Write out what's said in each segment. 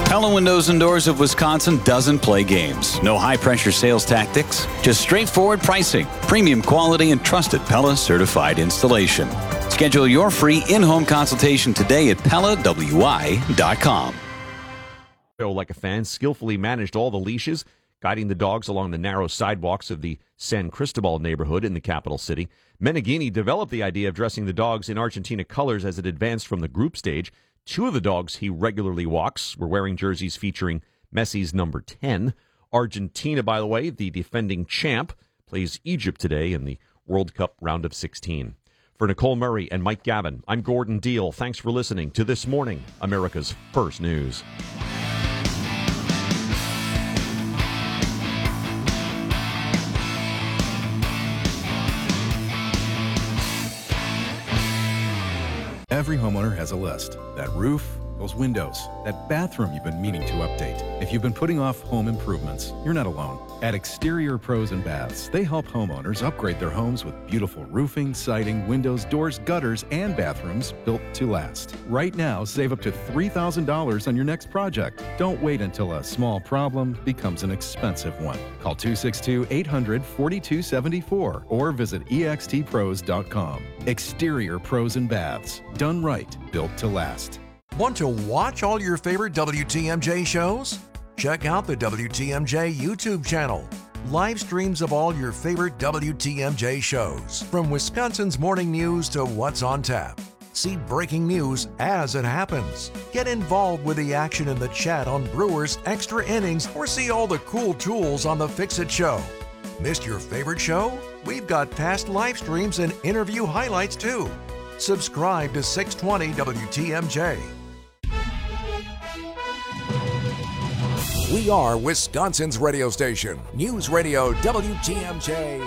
Pella Windows and Doors of Wisconsin doesn't play games. No high-pressure sales tactics, just straightforward pricing, premium quality, and trusted Pella certified installation. Schedule your free in-home consultation today at PellaWI.com. Like a fan, skillfully managed all the leashes, guiding the dogs along the narrow sidewalks of the San Cristobal neighborhood in the capital city. Meneghini developed the idea of dressing the dogs in Argentina colors as it advanced from the group stage. Two of the dogs he regularly walks were wearing jerseys featuring Messi's number 10. Argentina, by the way, the defending champ, plays Egypt today in the World Cup round of 16. For Nicole Murray and Mike Gavin, I'm Gordon Deal. Thanks for listening to This Morning, America's First News. Every homeowner has a list. That roof, those windows, that bathroom you've been meaning to update. If you've been putting off home improvements, you're not alone. At Exterior Pros and Baths, they help homeowners upgrade their homes with beautiful roofing, siding, windows, doors, gutters, and bathrooms built to last. Right now, save up to $3,000 on your next project. Don't wait until a small problem becomes an expensive one. Call 262-800-4274 or visit extpros.com. Exterior Pros and Baths. Done right, built to last. Want to watch all your favorite WTMJ shows? Check out the WTMJ YouTube channel. Live streams of all your favorite WTMJ shows, from Wisconsin's morning news to what's on tap. See breaking news as it happens. Get involved with the action in the chat on Brewers Extra Innings, or see all the cool tools on the Fix-It Show. Missed your favorite show? We've got past live streams and interview highlights too. Subscribe to 620 WTMJ. We are Wisconsin's radio station, News Radio WTMJ.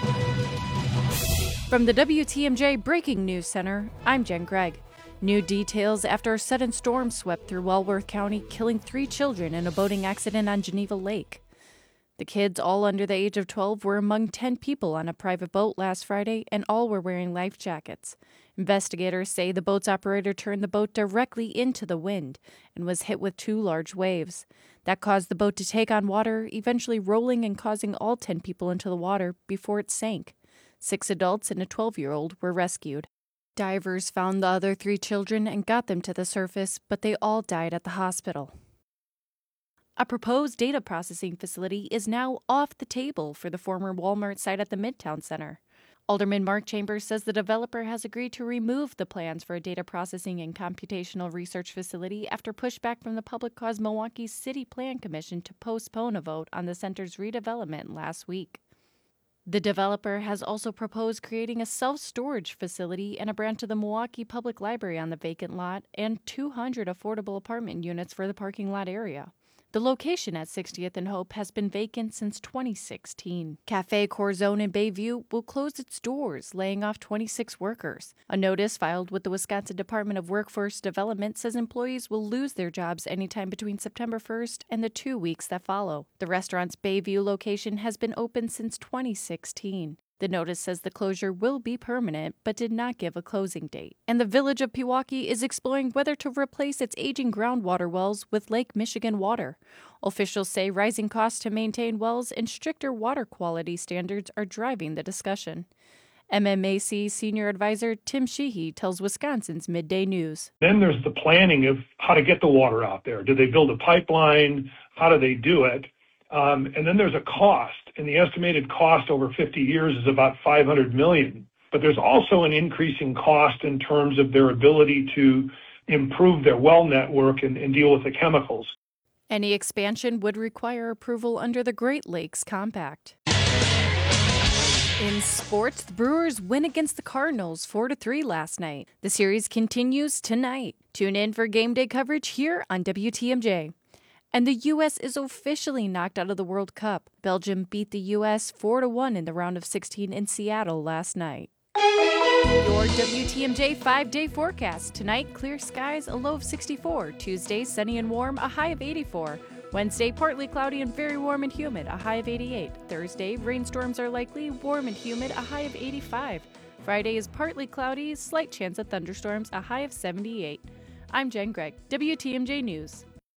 From the WTMJ Breaking News Center, I'm Jen Gregg. New details after a sudden storm swept through Walworth County, killing 3 children in a boating accident on Geneva Lake. The kids, all under the age of 12, were among 10 people on a private boat last Friday, and all were wearing life jackets. Investigators say the boat's operator turned the boat directly into the wind and was hit with 2 large waves. That caused the boat to take on water, eventually rolling and causing all 10 people into the water before it sank. 6 adults and a 12-year-old were rescued. Divers found the other 3 children and got them to the surface, but they all died at the hospital. A proposed data processing facility is now off the table for the former Walmart site at the Midtown Center. Alderman Mark Chambers says the developer has agreed to remove the plans for a data processing and computational research facility after pushback from the Public caused Milwaukee's City Plan Commission to postpone a vote on the center's redevelopment last week. The developer has also proposed creating a self-storage facility and a branch of the Milwaukee Public Library on the vacant lot and 200 affordable apartment units for the parking lot area. The location at 60th and Hope has been vacant since 2016. Cafe Corzone in Bayview will close its doors, laying off 26 workers. A notice filed with the Wisconsin Department of Workforce Development says employees will lose their jobs anytime between September 1st and the 2 weeks that follow. The restaurant's Bayview location has been open since 2016. The notice says the closure will be permanent, but did not give a closing date. And the village of Pewaukee is exploring whether to replace its aging groundwater wells with Lake Michigan water. Officials say rising costs to maintain wells and stricter water quality standards are driving the discussion. MMAC Senior Advisor Tim Sheehy tells Wisconsin's Midday News. Then there's the planning of how to get the water out there. Do they build a pipeline? How do they do it? And then there's a cost, and the estimated cost over 50 years is about $500 million. But there's also an increasing cost in terms of their ability to improve their well network and deal with the chemicals. Any expansion would require approval under the Great Lakes Compact. In sports, the Brewers win against the Cardinals 4-3 last night. The series continues tonight. Tune in for game day coverage here on WTMJ. And the U.S. is officially knocked out of the World Cup. Belgium beat the U.S. 4-1 in the round of 16 in Seattle last night. Your WTMJ 5-day forecast. Tonight, clear skies, a low of 64. Tuesday, sunny and warm, a high of 84. Wednesday, partly cloudy and very warm and humid, a high of 88. Thursday, rainstorms are likely, warm and humid, a high of 85. Friday is partly cloudy, slight chance of thunderstorms, a high of 78. I'm Jen Gregg, WTMJ News.